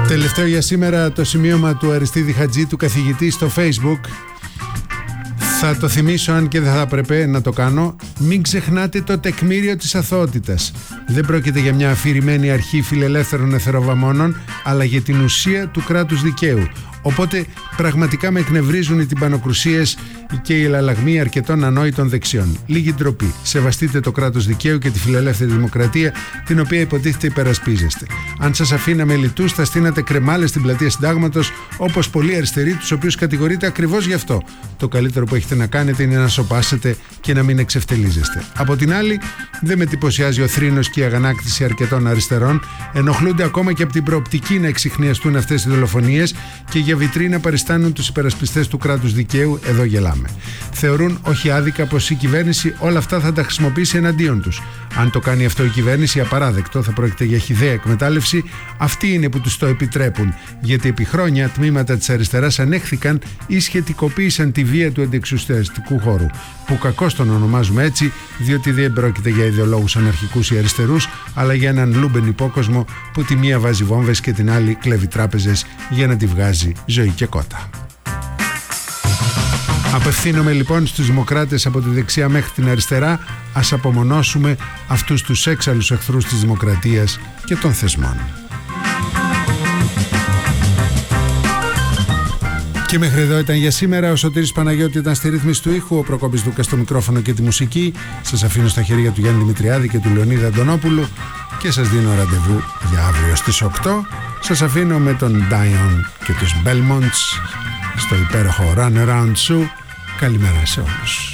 Τελευταίο για σήμερα το σημείωμα του Αριστίδη Χατζή, του καθηγητή, στο Facebook. Θα το θυμίσω, αν και δεν θα έπρεπε να το κάνω. Μην ξεχνάτε το τεκμήριο της αθωότητας. Δεν πρόκειται για μια αφηρημένη αρχή φιλελεύθερων εθεροβαμώνων, αλλά για την ουσία του κράτους δικαίου. Οπότε πραγματικά με εκνευρίζουν οι τυμπανοκρουσίες και οι ελαλλαγμοί αρκετών ανόητων δεξιών. Λίγη ντροπή. Σεβαστείτε το κράτος δικαίου και τη φιλελεύθερη δημοκρατία, την οποία υποτίθεται υπερασπίζεστε. Αν σας αφήναμε λιτούς, θα στείνατε κρεμάλες στην πλατεία Συντάγματος, όπως πολλοί αριστεροί, τους οποίους κατηγορείτε ακριβώς γι' αυτό. Το καλύτερο που έχετε να κάνετε είναι να σωπάσετε και να μην εξευτελίζεστε. Από την άλλη, δεν με εντυπωσιάζει ο θρήνος και η αγανάκτηση αρκετών αριστερών. Ενοχλούνται ακόμα και από την προοπτική να εξιχνιαστούν αυτές οι δολοφονίες και για βιτρίνα παριστάνουν τους υπερασπιστές του κράτους δικαίου. Εδώ γελάμε. Θεωρούν όχι άδικα πως η κυβέρνηση όλα αυτά θα τα χρησιμοποιήσει εναντίον τους. Αν το κάνει αυτό η κυβέρνηση, απαράδεκτο, θα πρόκειται για χυδαία εκμετάλλευση. Αυτοί είναι που τους το επιτρέπουν. Γιατί επί χρόνια τμήματα της αριστεράς ανέχθηκαν ή σχετικοποίησαν τη βία του αντιεξουσιαστικού χώρου. Που κακώς τον ονομάζουμε έτσι, διότι δεν πρόκειται για ιδεολόγους αναρχικούς ή αριστερούς, αλλά για έναν λούμπεν υπόκοσμο που τη μία βάζει βόμβες και την άλλη κλέβει τράπεζες για να τη βγάζει ζωή και κότα. Απευθύνομαι λοιπόν στους δημοκράτες από τη δεξιά μέχρι την αριστερά. Ας απομονώσουμε αυτούς τους έξαλλους εχθρούς της δημοκρατίας και των θεσμών. Και μέχρι εδώ ήταν για σήμερα. Ο Σωτήρης Παναγιώτη ήταν στη ρύθμιση του ήχου, ο Προκόπης Δούκας στο μικρόφωνο και τη μουσική. Σας αφήνω στα χέρια του Γιάννη Δημητριάδη και του Λεωνίδα Αντωνόπουλου και σας δίνω ραντεβού για αύριο στις 8. Σας αφήνω με τον Dion και τους Belmonts στο υπέροχο Run Around Σου. Καλημέρα σε όλους.